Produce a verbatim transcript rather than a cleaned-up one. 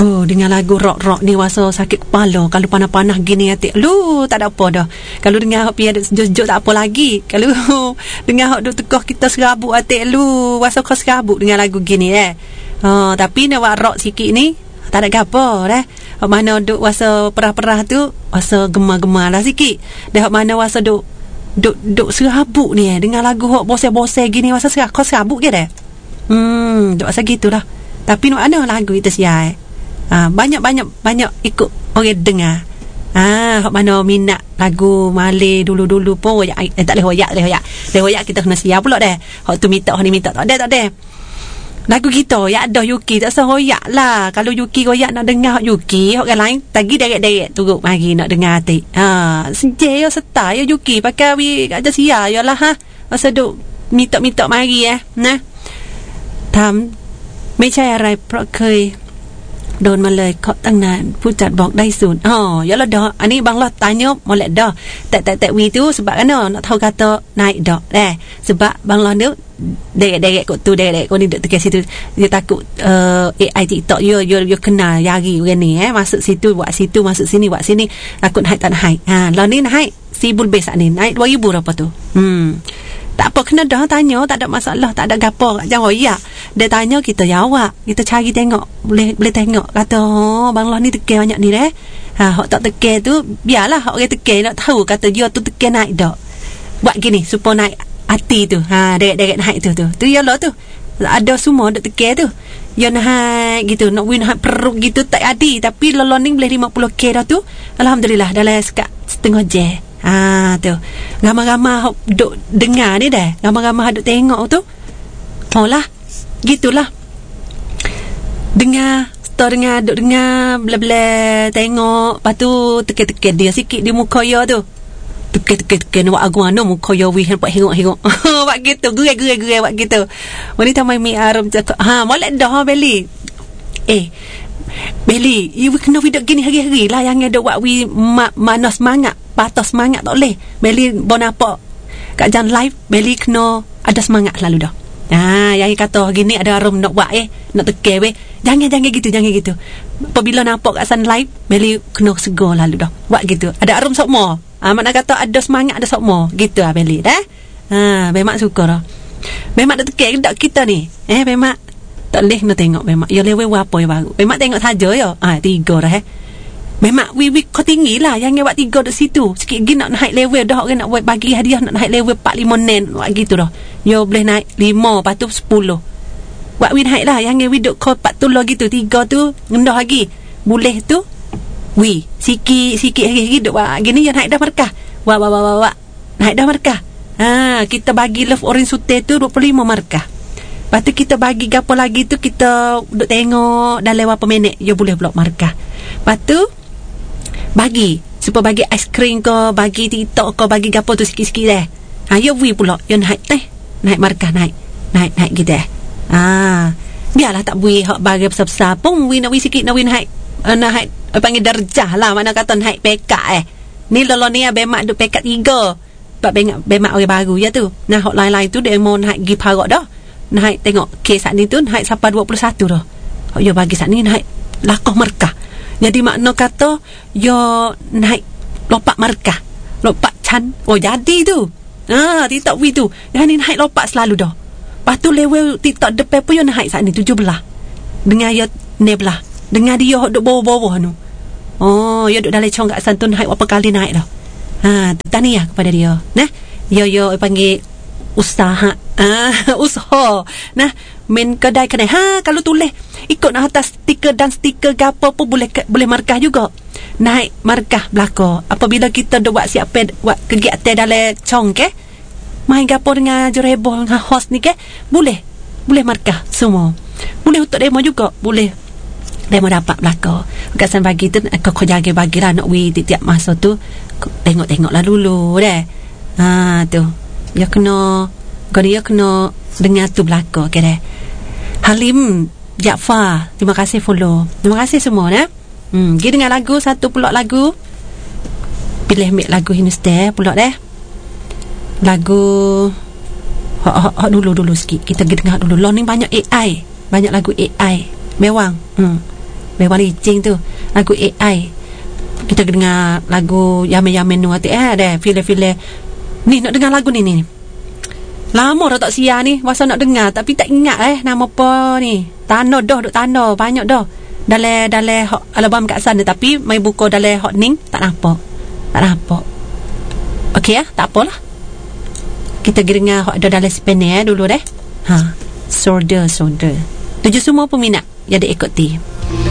Oh, dengan lagu rock-rock ni rasa sakit kepala. Kalau panas-panas gini hati, lu tak ada apa dah. Kalau dengar hak pian sejuk-sejuk tak apa lagi. Kalau dengar hak duk tekah kita serabut hati, lu rasa kau serabut dengan lagu gini eh. Oh, tapi nak buat rock sikit ni tak ada gapo dah. Hak mana duk rasa perah-perah tu, rasa gemar-gemar lah sikit. Dah hak mana rasa duk duk duk serabut ni eh dengan lagu hak boseh-boseh gini rasa serabut kau serabut ke dah. Hmm, duk rasa gitulah. Tapi nak mana lagu itu sia eh. Ha, banyak-banyak banyak ikut orang dengar. Ah, ha, mana minat lagu Malay dulu-dulu pun hoyak, eh, tak boleh hoyak, boleh hoyak. Boleh hoyak kita kena siap pula dah. Hak tu minta, hak ni minta. Tak ada, tak ada. Lagu kita ya ada Yuki tak usah hoyak lah. Kalau Yuki hoyak nak dengar hak Yuki, hak lain tagi derek-derek turut mari nak dengar hati. Ha, senje yo serta yo Yuki pakai wi aja sia yo lah ha. Masa duk minta-minta mari eh. Nah. ทำไม่ใช่อะไรเพราะเคยโดนมาเลยเคาะตั้งนานผู้จัดบอกได้ศูนย์อ๋อya lah dah ani bang lah tanya molek dah tak tak tak wi tu sebab kan nak tahu kata naik dah eh sebab bang lah ni derek-derek kok tu derek kok ni duk dekat situ dia takut uh, A I TikTok yo yo yo kenal yari orang ni eh masuk situ buat situ masuk sini buat sini takut naik tak naik ha lah ni naik sibul besar ni naik dua ribu berapa tu hmm tak apa kena dah tanya tak ada masalah tak ada gapo jangan royak dia tanya kita jawab kita cari tengok boleh boleh tengok kata oh bang lah ni tekeh banyak ni deh ha hok tak tekeh tu biarlah hok orang tekeh nak tahu kata dia tu tekeh naik dak buat gini supaya naik hati tu ha derek-derek naik tu tu tu ya lah tu ada semua dak tekeh tu ya naik gitu nak win naik perut gitu tak ada tapi lolon ni boleh lima puluh ribu dah tu alhamdulillah dalam sekat setengah je. Ah tu. Ramai-ramai duk dengar ni dah. Ramai-ramai duk tengok tu. Oh lah. Gitulah. Dengar, start dengar, duk dengar, bla-bla tengok, lepas tu teke-teke dia sikit di muka ya tu. Teke-teke nak agu mana muka ya wi nampak hengok-hengok. Buat gitu, gerai-gerai-gerai buat gitu. Wanita mai mi arum cakap, ha, molek dah Beli. Eh, Beli, you kena video gini hari-hari lah yang ada buat wi ma- mana semangat. Patah semangat tak boleh. Beli bon apa kat jalan live, Beli kena ada semangat selalu dah. Ha, yang kata gini ada arum nak buat eh, nak teke weh. Jangan jangan gitu, jangan gitu. Apabila nampak kat sana live, Beli kena segar lalu dah. Buat gitu. Ada arum sokmo. Ha, makna kata ada semangat ada sokmo. Gitu ah Beli dah. Ha, memang suka dah. Memang nak teke dak kita ni. Eh, memang tak boleh nak tengok memang. Ya lewe apa yang baru. Memang tengok saja ya. Ah, ha, tiga dah eh. Memang we we kau tinggi lah yang buat tiga dekat situ sikit lagi nak naik level dah orang nak buat bagi hadiah nak naik level empat lima nen buat gitu dah yo boleh naik lima lepas tu sepuluh buat we naik lah yang we duk kau empat tu lagi tu tiga tu rendah lagi boleh tu we sikit sikit lagi duk buat gini yang naik dah markah wah wah wah wah naik dah markah ha kita bagi love orange sute tu dua puluh lima markah lepas tu kita bagi gapo lagi tu kita duk tengok dah lewat berapa minit yo boleh blok markah lepas tu bagi supaya bagi aiskrim ke bagi TikTok ke bagi gapo tu sikit-sikit deh ha yo we pula yo naik teh naik markah naik naik naik gitu eh ah biarlah tak bui hak bagi besar-besar pun we nak we sikit nak we naik uh, naik uh, panggil darjah lah mana kata naik pekat eh ni lolo ni bemak duk pekat tiga bab bemak bemak orang baru ya tu nah hak lain-lain tu dia mau naik gi parok dah naik tengok kes saat ni tu naik sampai dua puluh satu dah hak yo bagi saat ni naik lakoh markah. Jadi makna kata yo naik lopak markah lopak can oh jadi tu ah TikTok we tu yang ni naik lopak selalu dah lepas tu level TikTok depan pun yo naik saat ni tujuh belas dengan yo ne belah dengan dia duk bawah-bawah tu oh yo duk dalam cong kat sana tu naik berapa kali naik dah ha tahniah kepada dia nah yo yo panggil usaha ah usaha nah main kedai-kedai ha kalau tulis ikut nak atas stiker dan stiker gapo pun boleh boleh markah juga naik markah belaka apabila kita dah buat siap buat kegiatan dalam cong ke main gapo dengan jurebo dengan host ni ke boleh boleh markah semua boleh untuk demo juga boleh demo dapat belaka kasan bagi tu kau jaga bagilah nak we tiap masa tu tengok-tengoklah dulu deh ha tu ya kena kau dia kena dengar tu belaka ke deh Halim Jaafar, terima kasih follow. Terima kasih semua ya. Hmm, pergi dengar lagu satu pulak lagu. Pilih mik lagu Hindustan pulak deh. Lagu hak hak ha, dulu dulu sikit. Kita pergi dengar dulu. Lo ni banyak A I, banyak lagu A I. Mewang. Hmm. Memang licin tu. Lagu A I. Kita dengar lagu Yamin-Yamin nu hati eh ada file-file. Ni nak dengar lagu ni ni. Lama dah tak siar ni. Masa nak dengar tapi tak ingat eh nama apa ni. Tano dah duk tano banyak dah. Dalam dalam album kat sana tapi mai buka dalam hot ning tak nampak. Tak nampak. Okey ah, tak apalah. Kita dengar hot ada dalam spinner eh dulu deh. Ha. Soldier, soldier. Tujuh semua peminat yang diikuti.